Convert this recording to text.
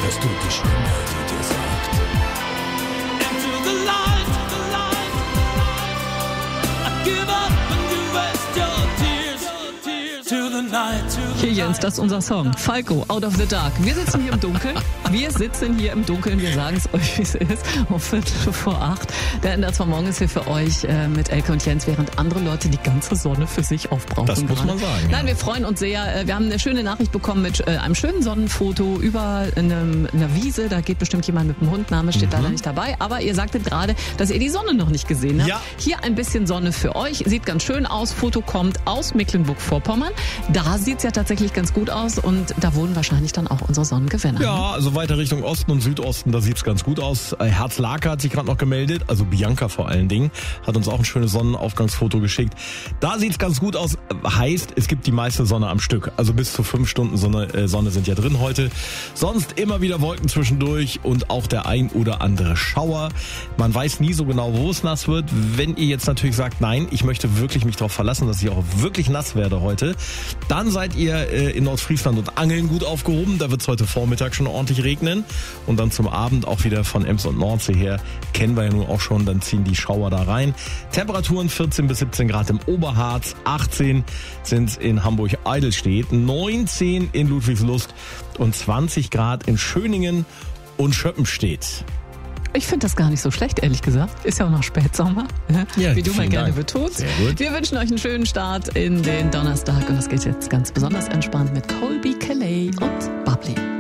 hörst du die Stimme, die dir sagt: Into the light, I give up and you waste your tears, to the night, to the Hier, Jens, das ist unser Song. Falco, Out of the Dark. Wir sitzen hier im Dunkeln. Wir sagen es euch, wie es ist, um 7:45. Der Ender Morgen ist hier für euch mit Elke und Jens, während andere Leute die ganze Sonne für sich aufbrauchen. Das muss man sagen. Nein, wir freuen uns sehr. Wir haben eine schöne Nachricht bekommen mit einem schönen Sonnenfoto über einer Wiese. Da geht bestimmt jemand mit dem Hund. Name steht leider nicht dabei. Aber ihr sagtet gerade, dass ihr die Sonne noch nicht gesehen habt. Ja. Hier ein bisschen Sonne für euch. Sieht ganz schön aus. Foto kommt aus Mecklenburg-Vorpommern. Da sieht es ja tatsächlich ganz gut aus und da wohnen wahrscheinlich dann auch unsere Sonnengewinner. Ja, also weiter Richtung Osten und Südosten, da sieht's ganz gut aus. Herzlake hat sich gerade noch gemeldet, also Bianca vor allen Dingen, hat uns auch ein schönes Sonnenaufgangsfoto geschickt. Da sieht's ganz gut aus, heißt, es gibt die meiste Sonne am Stück. Also bis zu 5 Stunden Sonne sind ja drin heute. Sonst immer wieder Wolken zwischendurch und auch der ein oder andere Schauer. Man weiß nie so genau, wo es nass wird. Wenn ihr jetzt natürlich sagt, nein, ich möchte wirklich mich darauf verlassen, dass ich auch wirklich nass werde heute, dann seid ihr in Nordfriesland und Angeln gut aufgehoben. Da wird's heute Vormittag schon ordentlich regnen. Und dann zum Abend auch wieder von Ems und Nordsee her, kennen wir ja nun auch schon, dann ziehen die Schauer da rein. Temperaturen 14 bis 17 Grad im Oberharz, 18 sind in Hamburg-Eidelstedt, 19 in Ludwigslust und 20 Grad in Schöningen und Schöppenstedt. Ich finde das gar nicht so schlecht, ehrlich gesagt. Ist ja auch noch Spätsommer, Ja, wie du mal vielen gerne Dank. betonst. Sehr gut. Wir wünschen euch einen schönen Start in den Donnerstag und das geht jetzt ganz besonders entspannt mit Colby Kelly und Bubbly.